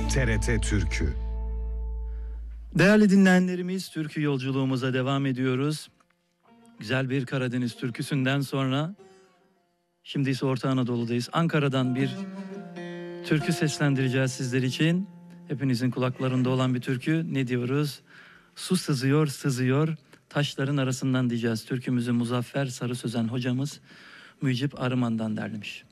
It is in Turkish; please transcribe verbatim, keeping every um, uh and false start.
T R T Türkü. Değerli dinleyenlerimiz, türkü yolculuğumuza devam ediyoruz. Güzel bir Karadeniz türküsünden sonra şimdi ise Orta Anadolu'dayız. Ankara'dan bir türkü seslendireceğiz sizler için. Hepinizin kulaklarında olan bir türkü. Ne diyoruz? Su sızıyor, sızıyor, taşların arasından diyeceğiz. Türkümüzü Muzaffer Sarı Sözen hocamız Mücip Arıman'dan derlemiş.